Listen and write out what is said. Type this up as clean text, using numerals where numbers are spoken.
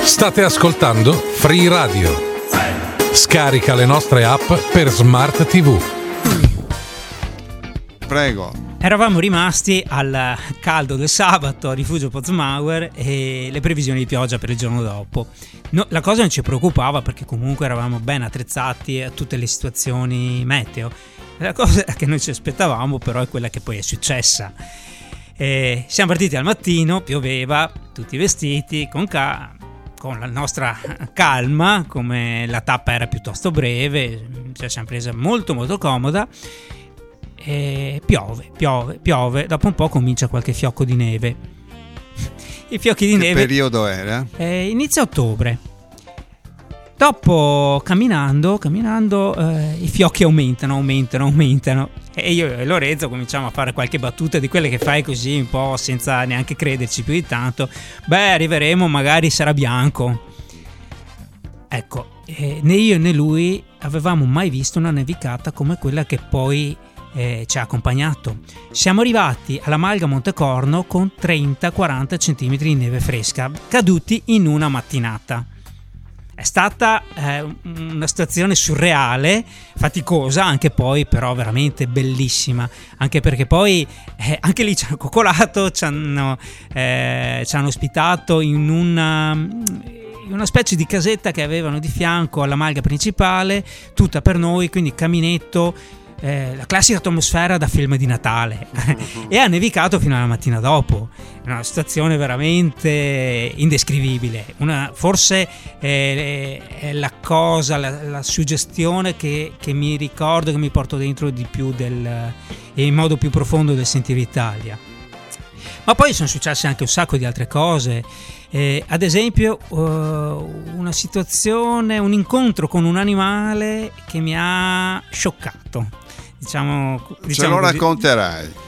State ascoltando Free Radio. Scarica le nostre app per Smart TV. Prego. Eravamo rimasti al caldo del sabato a Rifugio Potsmauer e le previsioni di pioggia per il giorno dopo. No, la cosa non ci preoccupava perché comunque eravamo ben attrezzati a tutte le situazioni meteo. La cosa che noi ci aspettavamo però è quella che poi è successa. Siamo partiti al mattino, pioveva, tutti vestiti con la nostra calma, come la tappa era piuttosto breve, ce la siamo presa molto molto comoda. Piove, dopo un po' comincia qualche fiocco di neve. I fiocchi di neve. Che periodo era? Inizio ottobre. Dopo camminando i fiocchi aumentano e io e Lorenzo cominciamo a fare qualche battuta di quelle che fai così un po' senza neanche crederci più di tanto. Arriveremo, magari sarà bianco. Ecco, né io né lui avevamo mai visto una nevicata come quella che poi ci ha accompagnato. Siamo arrivati all'Amalga Montecorno con 30-40 cm di neve fresca caduti in una mattinata. È stata una situazione surreale, faticosa, anche poi però veramente bellissima, anche perché poi anche lì ci hanno coccolato, ci hanno ospitato in una specie di casetta che avevano di fianco alla malga principale, tutta per noi, quindi caminetto, la classica atmosfera da film di Natale. E ha nevicato fino alla mattina dopo, una situazione veramente indescrivibile. Forse è la cosa, la suggestione che mi ricordo, che mi porto dentro di più in modo più profondo del sentire Italia. Ma poi sono successe anche un sacco di altre cose. Ad esempio una situazione, un incontro con un animale che mi ha scioccato, diciamo Ce lo così. racconterai.